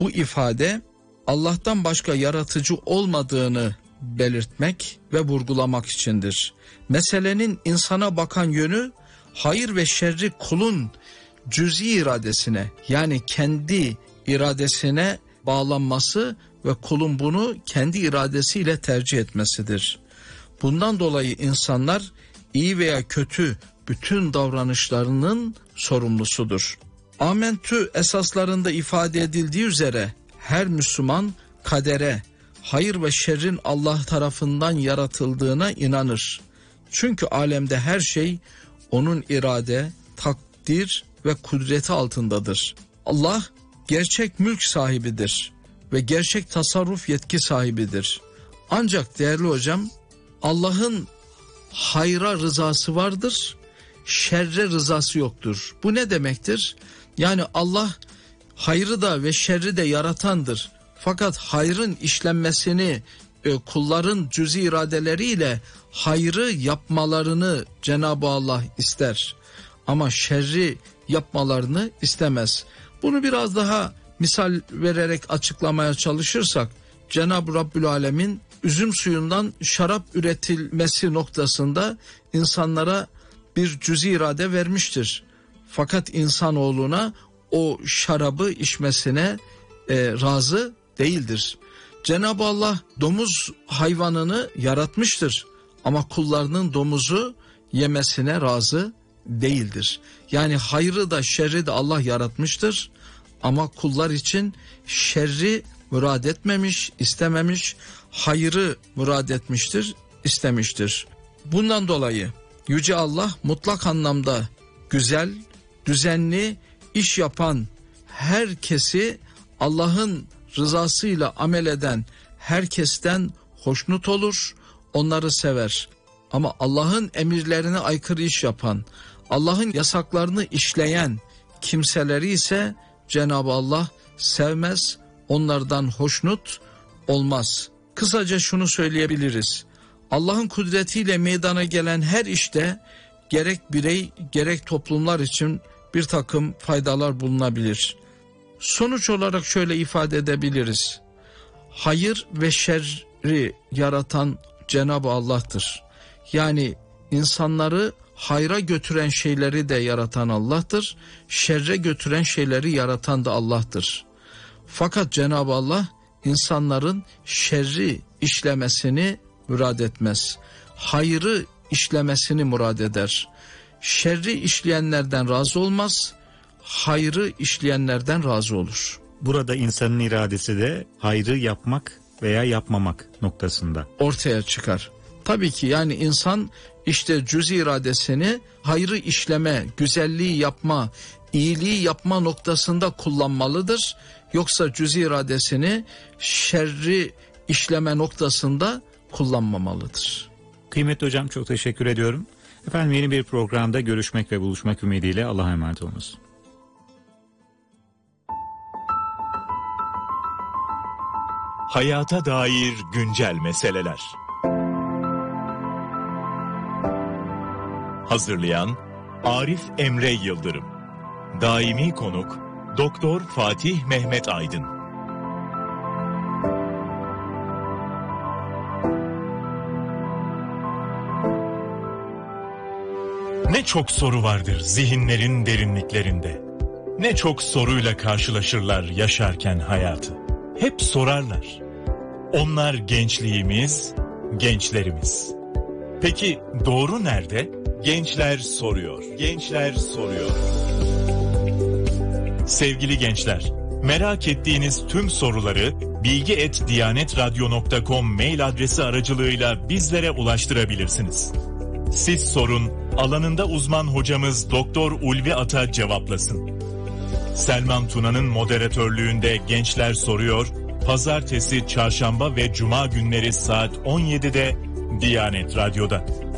Bu ifade Allah'tan başka yaratıcı olmadığını belirtmek ve vurgulamak içindir. Meselenin insana bakan yönü hayır ve şerri kulun cüz'i iradesine, yani kendi iradesine bağlanması ve kulun bunu kendi iradesiyle tercih etmesidir. Bundan dolayı insanlar iyi veya kötü bütün davranışlarının sorumlusudur. Amentü esaslarında ifade edildiği üzere her Müslüman kadere, hayır ve şerrin Allah tarafından yaratıldığına inanır. Çünkü alemde her şey onun irade, takdir ve kudreti altındadır. Allah gerçek mülk sahibidir ve gerçek tasarruf yetki sahibidir. Ancak değerli hocam, Allah'ın hayra rızası vardır, şerre rızası yoktur. Bu ne demektir? Yani Allah hayrı da ve şerri de yaratandır. Fakat hayrın işlenmesini kulların cüz-i iradeleriyle hayrı yapmalarını Cenab-ı Allah ister. Ama şerri yapmalarını istemez. Bunu biraz daha misal vererek açıklamaya çalışırsak, Cenab-ı Rabbül Alemin üzüm suyundan şarap üretilmesi noktasında insanlara bir cüz-i irade vermiştir. Fakat insanoğluna o şarabı içmesine razı değildir. Cenab-ı Allah domuz hayvanını yaratmıştır ama kullarının domuzu yemesine razı değildir. Yani hayrı da şerri de Allah yaratmıştır ama kullar için şerri murad etmemiş, istememiş, hayrı murad etmiştir, istemiştir. Bundan dolayı Yüce Allah mutlak anlamda güzel, düzenli iş yapan herkesi, Allah'ın rızasıyla amel eden herkesten hoşnut olur, onları sever. Ama Allah'ın emirlerine aykırı iş yapan, Allah'ın yasaklarını işleyen kimseleri ise Cenab-ı Allah sevmez, onlardan hoşnut olmaz. Kısaca şunu söyleyebiliriz: Allah'ın kudretiyle meydana gelen her işte gerek birey gerek toplumlar için bir takım faydalar bulunabilir. Sonuç olarak şöyle ifade edebiliriz: hayır ve şerri yaratan Cenab-ı Allah'tır. Yani insanları hayra götüren şeyleri de yaratan Allah'tır, şerre götüren şeyleri yaratan da Allah'tır. Fakat Cenab-ı Allah insanların şerri işlemesini murad etmez. Hayrı işlemesini murad eder. Şerri işleyenlerden razı olmaz, hayrı işleyenlerden razı olur. Burada insanın iradesi de hayrı yapmak veya yapmamak noktasında ortaya çıkar. Tabii ki yani insan işte cüz-i iradesini hayrı işleme, güzelliği yapma, iyiliği yapma noktasında kullanmalıdır. Yoksa cüz-i iradesini şerri işleme noktasında kullanmamalıdır. Kıymetli hocam, çok teşekkür ediyorum. Efendim, yeni bir programda görüşmek ve buluşmak ümidiyle Allah'a emanet olunuz. Hayata dair güncel meseleler. Hazırlayan Arif Emre Yıldırım. Daimi konuk Doktor Fatih Mehmet Aydın. Ne çok soru vardır zihinlerin derinliklerinde. Ne çok soruyla karşılaşırlar yaşarken hayatı. Hep sorarlar. Onlar gençliğimiz, gençlerimiz. Peki doğru nerede? Gençler soruyor. Gençler soruyor. Sevgili gençler, merak ettiğiniz tüm soruları bilgi@diyanetradyo.com mail adresi aracılığıyla bizlere ulaştırabilirsiniz. Siz sorun, alanında uzman hocamız Doktor Ulvi Ata cevaplasın. Selman Tuna'nın moderatörlüğünde Gençler Soruyor, Pazartesi, Çarşamba ve Cuma günleri saat 17'de Diyanet Radyo'da.